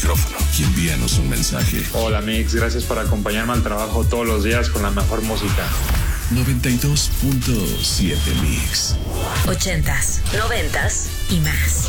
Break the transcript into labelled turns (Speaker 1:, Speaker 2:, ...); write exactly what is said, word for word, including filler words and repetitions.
Speaker 1: micrófono y envíanos un mensaje.
Speaker 2: Hola Mix, gracias por acompañarme al trabajo todos los días con la mejor música.
Speaker 1: noventa y dos punto siete Mix.
Speaker 3: Ochentas, noventas y más.